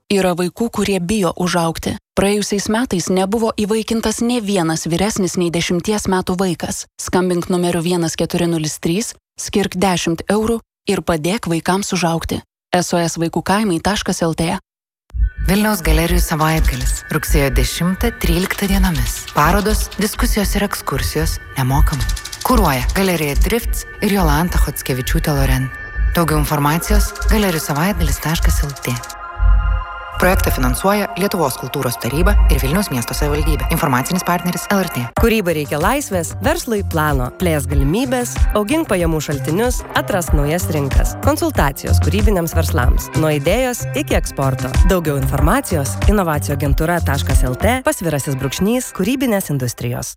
Yra vaikų, kurie bijo užaugti. Praėjusiais metais nebuvo įvaikintas nė vienas vyresnis nei 10 metų vaikas. Skambink numeriu 1403, skirk 10 eurų ir padėk vaikams užaugti. SOSvaikukaimai.lt. Vilniaus galerijų savaitgalis. Rugsėjo 10-13 dienomis. Parodos, diskusijos ir ekskursijos nemokamai. Kuruoja Galerija Drifts ir Jolanta Chockevičiūtė Loren. Daugiau informacijos galerijusavaitgalis.lt. Projektą finansuoja Lietuvos kultūros taryba ir Vilniaus miesto savivaldybė. Informacinis partneris LRT. Kūrybai reikia laisvės, verslui plano. Plės galimybės, augink pajamų šaltinius, atrask naujas rinkas. Konsultacijos kūrybiniams verslams. Nuo idėjos iki eksporto. Daugiau informacijos inovacijų-agentūra.lt / kūrybinės industrijos.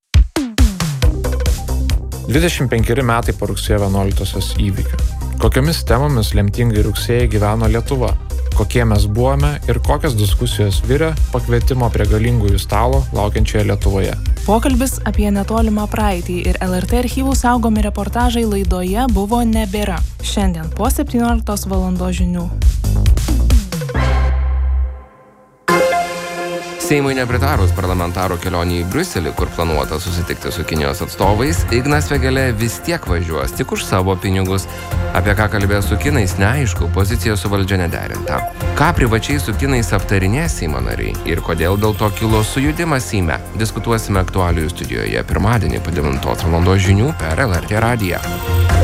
25 metai po rugsėjo 11-osios įvykių. Kokiomis temomis lemtingai rugsėjai gyveno Lietuva? Kokie mes buvome ir kokios diskusijos virė pakvietimo prie galingųjų stalo laukiančioje Lietuvoje. Pokalbis apie netolimą praeitį ir LRT archyvų saugomi reportažai laidoje Buvo nebėra. Šiandien po 17 valandos žinių. Seimui nepritarus parlamentarų kelionį į Briuselį, kur planuota susitikti su Kinijos atstovais, Ignas Vėgėlė vis tiek važiuos tik už savo pinigus. Apie ką kalbės su kinais neaišku, pozicija su valdžia nederinta. Ką privačiai su kinais aptarinės Seimo nariai ir kodėl dėl to kilo sujudimas Seime, diskutuosime aktualijų studijoje pirmadienį po 9 valandos žinių per LRT radiją.